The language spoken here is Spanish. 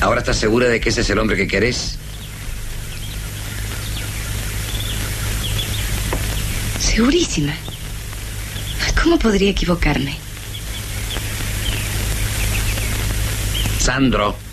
¿Ahora estás segura de que ese es el hombre que querés? Segurísima. ¿Cómo podría equivocarme? Sandro.